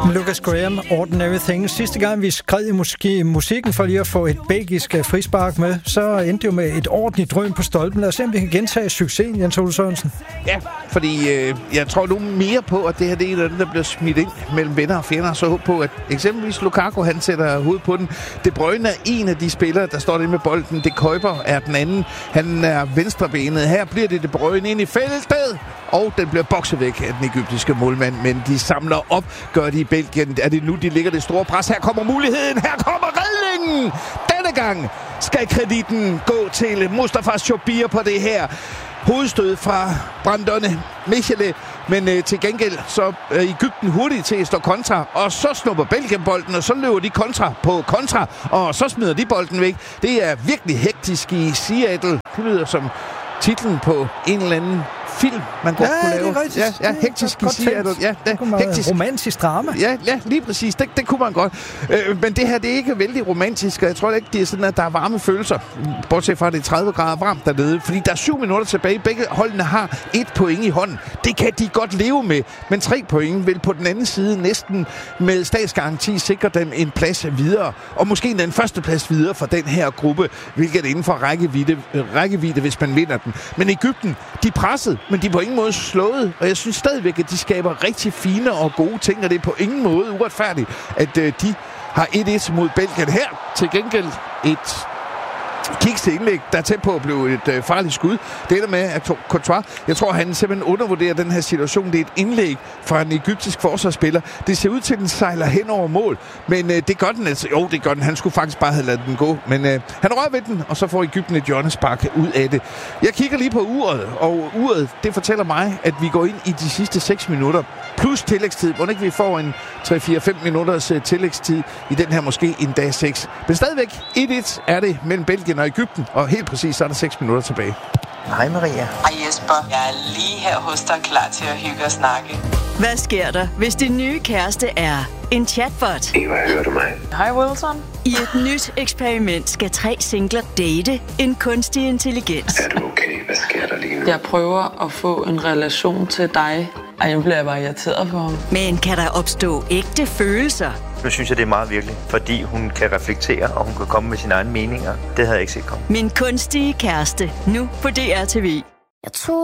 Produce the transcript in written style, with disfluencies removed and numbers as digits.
Lucas Graham, Ordinary Things. Sidste gang vi skred i musikken for lige at få et belgisk frispark med, så endte det jo med et ordentligt drøn på stolpen. Lad os se, om vi kan gentage succesen, Jens Ole Sørensen. Ja, fordi jeg tror nu mere på, at det her det er en af dem, der bliver smidt ind mellem venner og fjender. Så håb på, at eksempelvis Lukaku, han sætter hovedet på den. De Bruyne er en af de spillere, der står der med bolden. De Kuiper er den anden. Han er venstrebenet. Her bliver det De Bruyne ind i feltet, og den bliver bokset væk af den egyptiske målmand. Men de samler op, gør de i Belgien. Er det nu, de ligger det store pres? Her kommer muligheden. Her kommer redningen. Denne gang skal kreditten gå til Mustafa Chobir på det her hovedstød fra Brandone Michele, men til gengæld så er Egypten hurtigt til at stå kontra, og så snupper Belgien bolden, og så løber de kontra på kontra, og så smider de bolden væk. Det er virkelig hektisk i Seattle. Det lyder som titlen på en eller anden film, man godt kunne lave. Det er rigtigt. Ja, hektisk i Seattle. Ja, hektisk. Romantisk drama. Ja, lige præcis. Det kunne man godt. Men det her, det er ikke vældig romantisk, og jeg tror ikke, det er sådan, at der er varme følelser. Bortset fra, at det er 30 grader varmt dernede. Fordi der er 7 minutter tilbage. Begge holdene har 1 point i hånden. Det kan de godt leve med. Men 3 point vil på den anden side næsten med statsgaranti sikre dem en plads videre. Og måske den første plads videre for den her gruppe, hvilket er inden for rækkevidde, hvis man vinder den. Men Egypten, de er presset, men de er på ingen måde slået, og jeg synes stadigvæk, at de skaber rigtig fine og gode ting, og det er på ingen måde uretfærdigt, at de har 1-1 mod Belgien her. Til gengæld et kiks indlæg, der er tæt på at blive et farligt skud. Det ender med, at Courtois, jeg tror, han simpelthen undervurderer den her situation. Det er et indlæg fra en egyptisk forsvarsspiller. Det ser ud til, at den sejler hen over mål, men det gør den altså. Jo, det gør den. Han skulle faktisk bare have ladet den gå, men han rører ved den, og så får Egypten et hjørnespark ud af det. Jeg kigger lige på uret, og uret, det fortæller mig, at vi går ind i de sidste 6 minutter, plus tillægstid. Hvor ikke vi får en 3-4-5 minutters tillægstid i den her, måske en dag 6. Men stadigvæk 1-1 er det mellem Belgien og Egypten, og helt præcis så er der 6 minutter tilbage. Hej Maria. Hej Jesper. Jeg er lige her hos dig, klar til at hygge og snakke. Hvad sker der, hvis din nye kæreste er en chatbot? Eva, hører du mig? Hej Wilson. I et nyt eksperiment skal 3 singler date en kunstig intelligens. Er du okay? Hvad sker der lige nu? Jeg prøver at få en relation til dig. Ej, nu bliver jeg bare irriteret på ham. Men kan der opstå ægte følelser? Nu synes jeg, det er meget virkelig, fordi hun kan reflektere, og hun kan komme med sine egne meninger. Det havde jeg ikke set komme. Min kunstige kæreste, nu på DR TV. Jeg tror